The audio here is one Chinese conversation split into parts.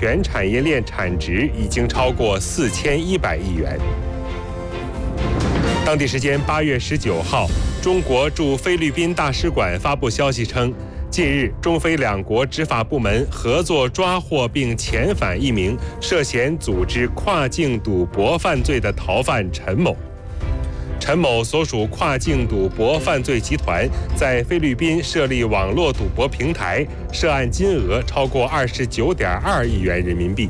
全产业链产值已经超过4100亿元。当地时间8月19号，中国驻菲律宾大使馆发布消息称，近日中菲两国执法部门合作抓获并遣返一名涉嫌组织跨境赌博犯罪的逃犯陈某。陈某所属跨境赌博犯罪集团在菲律宾设立网络赌博平台，涉案金额超过29.2亿元人民币。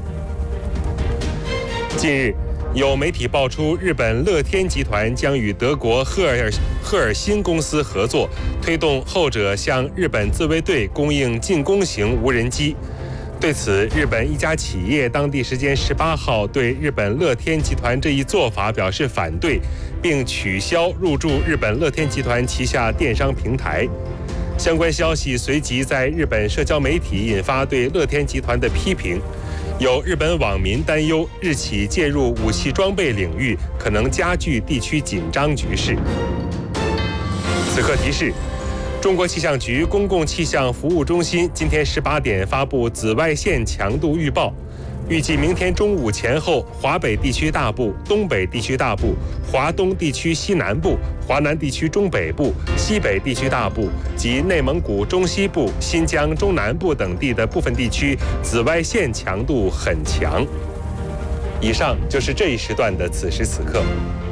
近日，有媒体爆出，日本乐天集团将与德国赫尔辛公司合作，推动后者向日本自卫队供应进攻型无人机。对此，日本一家企业当地时间18号对日本乐天集团这一做法表示反对，并取消入驻日本乐天集团旗下电商平台。相关消息随即在日本社交媒体引发对乐天集团的批评。有日本网民担忧，日企介入武器装备领域，可能加剧地区紧张局势。此刻提示：中国气象局公共气象服务中心今天18点发布紫外线强度预报，预计明天中午前后，华北地区大部、东北地区大部、华东地区西南部、华南地区中北部、西北地区大部及内蒙古中西部、新疆中南部等地的部分地区紫外线强度很强。以上就是这一时段的此时此刻。